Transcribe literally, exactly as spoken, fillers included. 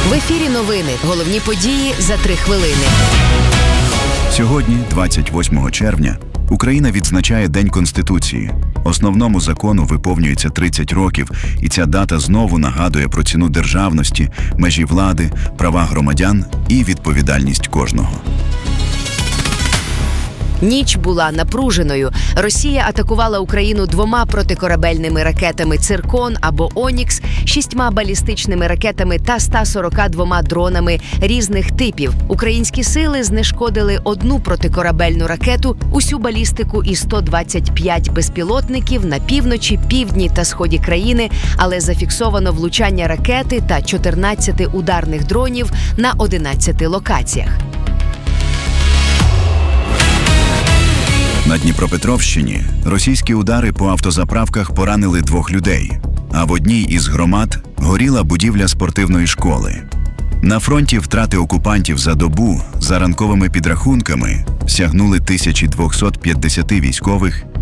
В ефірі новини. Головні події за три хвилини. Сьогодні, двадцять восьмого червня, Україна відзначає День Конституції. Основному закону виповнюється тридцять років, і ця дата знову нагадує про ціну державності, межі влади, права громадян і відповідальність кожного. Ніч була напруженою. Росія атакувала Україну двома протикорабельними ракетами «Циркон» або «Онікс», шістьма балістичними ракетами та ста сорока двома дронами різних типів. Українські сили знешкодили одну протикорабельну ракету, усю балістику і сто двадцять п'ять безпілотників на півночі, півдні та сході країни, але зафіксовано влучання ракети та чотирнадцяти ударних дронів на одинадцяти локаціях. На Дніпропетровщині російські удари по автозаправках поранили двох людей, а в одній із громад горіла будівля спортивної школи. На фронті втрати окупантів за добу, за ранковими підрахунками, сягнули тисячу двісті п'ятдесят військових